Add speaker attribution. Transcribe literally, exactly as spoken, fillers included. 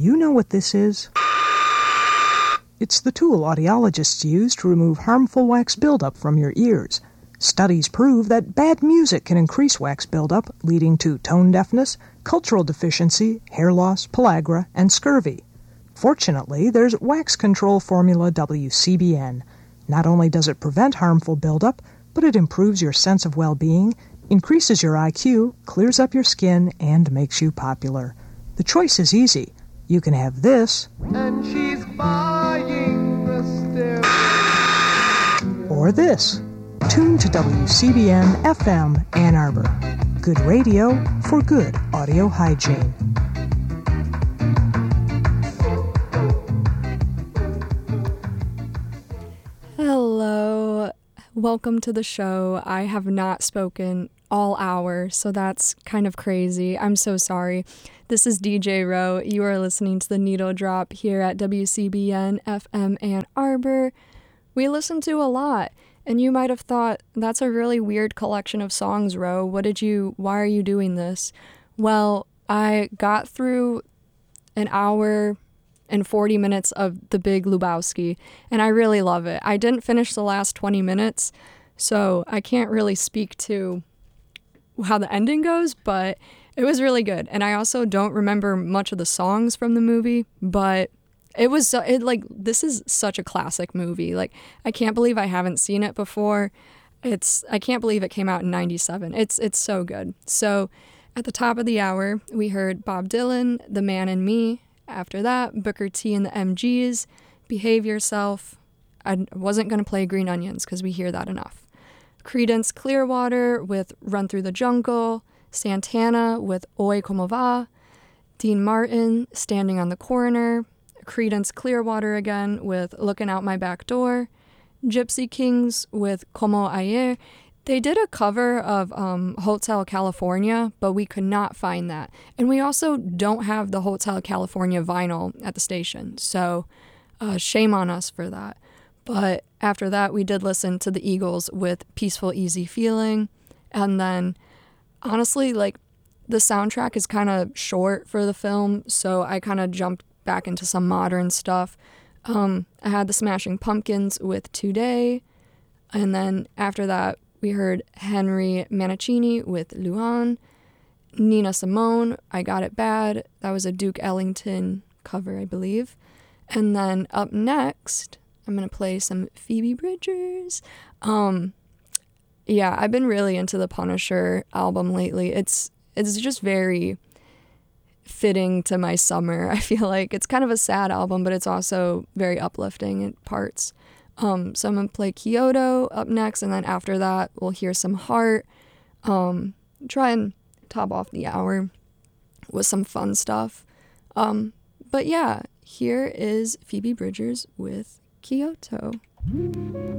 Speaker 1: You know what this is. It's the tool audiologists use to remove harmful wax buildup from your ears. Studies prove that bad music can increase wax buildup, leading to tone deafness, cultural deficiency, hair loss, pellagra, and scurvy. Fortunately, there's Wax Control Formula W C B N. Not only does it prevent harmful buildup, but it improves your sense of well-being, increases your I Q, clears up your skin, and makes you popular. The choice is easy. You can have this,
Speaker 2: and she's buying the still,
Speaker 1: or this. Tune to W C B N F M Ann Arbor. Good radio for good audio hygiene.
Speaker 3: Hello. Welcome to the show. I have not spoken all hour, so that's kind of crazy. I'm so sorry. This is D J Rowe. You are listening to the Needle Drop here at W C B N F M Ann Arbor. We listen to a lot, and you might have thought, that's a really weird collection of songs, Rowe. What did you, why are you doing this? Well, I got through an hour and forty minutes of The Big Lebowski, and I really love it. I didn't finish the last twenty minutes, so I can't really speak to how the ending goes, but it was really good. And I also don't remember much of the songs from the movie, but it was, it like, this is such a classic movie. Like, I can't believe I haven't seen it before. It's, I can't believe it came out in ninety-seven. It's, it's so good. So at the top of the hour, we heard Bob Dylan, The Man in Me. After that, Booker T and the M Gs, Behave Yourself. I wasn't going to play Green Onions because we hear that enough. Creedence Clearwater with Run Through the Jungle. Santana with Oi Como Va. Dean Martin, Standing on the Corner. Creedence Clearwater again with Looking Out My Back Door. Gypsy Kings with Como Ayer. They did a cover of um, Hotel California, but we could not find that. And we also don't have the Hotel California vinyl at the station, so uh, shame on us for that. But after that, we did listen to the Eagles with Peaceful Easy Feeling. And then, honestly, like, the soundtrack is kind of short for the film, so I kind of jumped back into some modern stuff. Um, I had the Smashing Pumpkins with Today, and then after that, we heard Henry Mancini with Luan, Nina Simone, I Got It Bad. That was a Duke Ellington cover, I believe. And then up next, I'm going to play some Phoebe Bridgers. Um, yeah, I've been really into the Punisher album lately. It's it's just very fitting to my summer. I feel like it's kind of a sad album, but it's also very uplifting in parts. Um, so I'm going to play Kyoto up next, and then after that, we'll hear some Heart. Um, try and top off the hour with some fun stuff. Um, but yeah, here is Phoebe Bridgers with Kyoto.